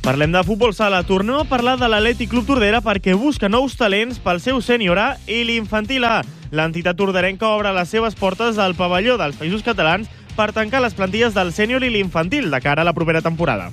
Parlem de futbol sala. Tornem a parlar de l'Atlètic Club Tordera perquè busca nous talents pel seu sènior A i l'infantil A. L'entitat torderenca obre les seves portes al pavelló dels Països Catalans per tancar les plantilles del sènior i l'infantil de cara a la propera temporada.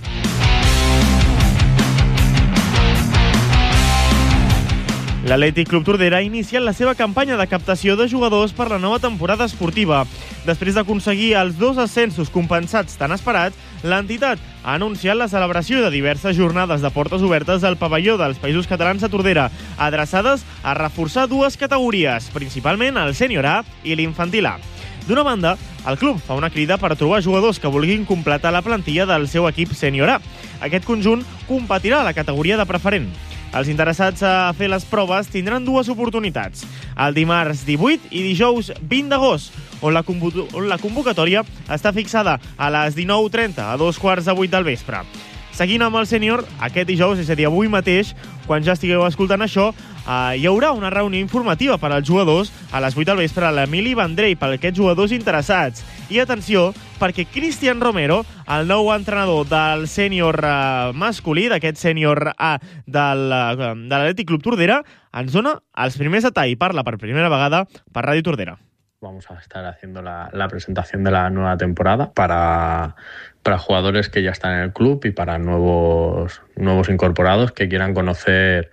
L'Atlètic Club Tordera ha iniciat la seva campanya de captació de jugadors per la nova temporada esportiva. Després d'aconseguir els 2 ascensos compensats tan esperats, l'entitat ha anunciat la celebració de diverses jornades de portes obertes al pavelló dels Països Catalans a Tordera, adreçades a reforçar 2 categories, principalment el sènior A i l'infantil A. D'una banda, el club fa una crida per trobar jugadors que vulguin completar la plantilla del seu equip sènior A. Aquest conjunt competirà a la categoria de preferent. Els interessats a fer les proves tindran 2 oportunitats, el dimarts 18 i dijous 20 d'agost, on la convocatòria està fixada a les 19:30, a 19:15 del vespre. Seguint amb el sènior, aquest dijous, és a dir, avui mateix, quan ja estigueu escoltant això, hi haurà una reunió informativa per als jugadors a les 8 del vespre a l'Emili Vendrell per a aquests jugadors interessats. I atenció, perquè Cristian Romero, el nou entrenador del sènior masculí, d'aquest sènior A de l'Atlètic Club Tordera, ens dona els primers detalls i parla per primera vegada per Ràdio Tordera. Vamos a estar haciendo la presentación de la nueva temporada para jugadores que ya están en el club y para nuevos incorporados que quieran conocer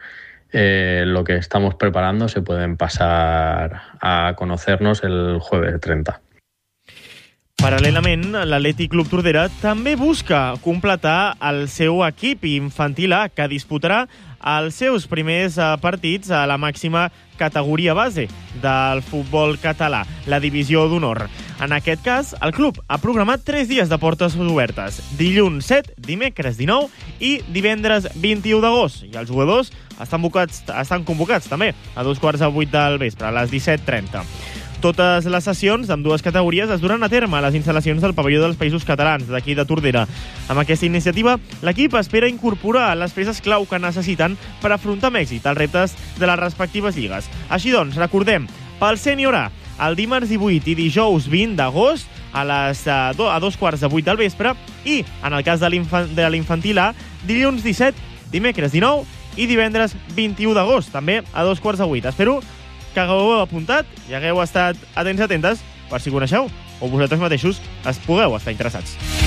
lo que estamos preparando. Se pueden pasar a conocernos el jueves 30. Paral·lelament, l'Atlètic Club Tordera també busca completar el seu equip infantil A, que disputarà els seus primers partits a la màxima categoria base del futbol català, la divisió d'honor. En aquest cas, el club ha programat 3 dies de portes obertes, dilluns 7, dimecres 19 i divendres 21 d'agost. I els jugadors estan convocats també a 19:15 del vespre, a les 17:30. Totes les sessions d'ambdues categories es duran a terme a les instal·lacions del pavelló dels Països Catalans, d'aquí de Tordera. Amb aquesta iniciativa, l'equip espera incorporar les peces clau que necessiten per afrontar amb èxit els reptes de les respectives lligues. Així doncs, recordem, pel sènior A, el dimarts 18 i dijous 20 d'agost a 19:15 del vespre i, en el cas de l'infantil A, dilluns 17, dimecres 19 i divendres 21 d'agost, també a 19:15. Espero que hagueu apuntat i hagueu estat atents i atentes per si coneixeu o vosaltres mateixos es pugueu estar interessats.